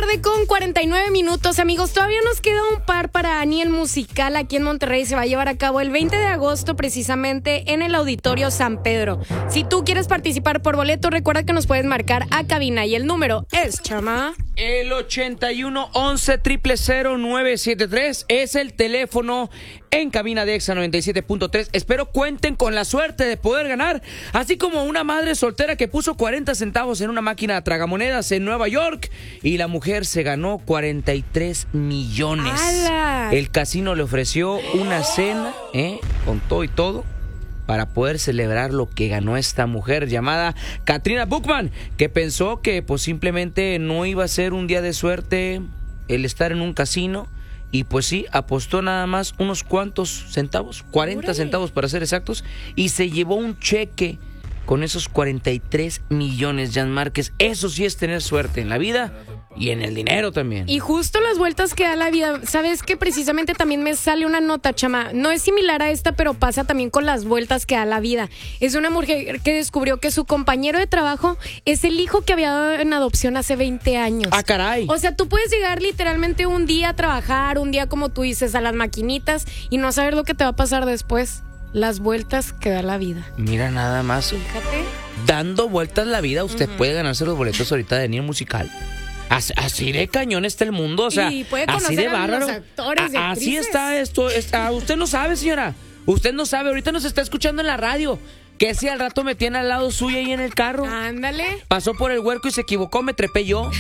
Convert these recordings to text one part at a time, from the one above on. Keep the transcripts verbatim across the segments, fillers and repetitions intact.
tarde con cuarenta y nueve minutos, amigos. Todavía nos queda un par para Ani, el musical aquí en Monterrey. Se va a llevar a cabo el veinte de agosto, precisamente en el Auditorio San Pedro. Si tú quieres participar por boleto, recuerda que nos puedes marcar a cabina y el número es, chama, el ochenta y uno once cero cero nueve siete tres es el teléfono en cabina de Exa noventa y siete punto tres. Espero cuenten con la suerte de poder ganar, así como una madre soltera que puso cuarenta centavos en una máquina tragamonedas en Nueva York y la mujer se ganó cuarenta y tres millones. ¡Hala! El casino le ofreció una cena, ¿eh? Con todo y todo, para poder celebrar lo que ganó esta mujer llamada Katrina Buchman, que pensó que pues simplemente no iba a ser un día de suerte el estar en un casino. Y pues sí, apostó nada más unos cuantos centavos, cuarenta ¡Órale! Centavos para ser exactos, y se llevó un cheque con esos cuarenta y tres millones, Jan Márquez. Eso sí es tener suerte en la vida y en el dinero también. Y justo las vueltas que da la vida. ¿Sabes que precisamente también me sale una nota, chama? No es similar a esta, pero pasa también con las vueltas que da la vida. Es una mujer que descubrió que su compañero de trabajo es el hijo que había dado en adopción hace veinte años. ¡Ah, caray! O sea, tú puedes llegar literalmente un día a trabajar, un día, como tú dices, a las maquinitas y no saber lo que te va a pasar después. Las vueltas que da la vida. Mira nada más. Fíjate. Dando vueltas la vida, usted uh-huh. puede ganarse los boletos ahorita de Niño Musical. Así, así de cañón está el mundo, o sea, y puede así de bárbaro. Los actores, a, así está esto. Está, usted no sabe, señora. Usted no sabe. Ahorita nos está escuchando en la radio. Que si al rato me tiene al lado suyo ahí en el carro. Ándale. Pasó por el huerco y se equivocó, me trepé yo.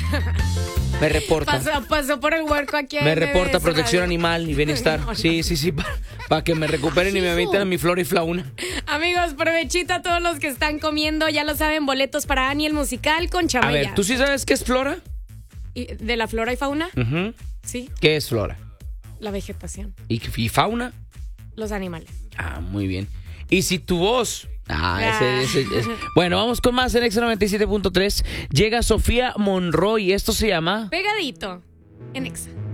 Me reporta. Pasó, pasó por el huerco aquí. Me reporta Protección Animal y Bienestar. No, sí, no. sí, sí, para pa que me recuperen y me avienten a mi flora y fauna. Amigos, provechita a todos los que están comiendo. Ya lo saben, boletos para Ani, el musical con Chamaya. A ver, ¿tú sí sabes qué es flora? ¿Y ¿De la flora y fauna? Uh-huh. Sí. ¿Qué es flora? La vegetación. ¿Y, y fauna? Los animales. Ah, muy bien. ¿Y si tu voz... Ah, ese, ese, ese. Bueno, vamos con más en Exa noventa y siete punto tres. Llega Sofía Monroy. Esto se llama... Pegadito en Exa.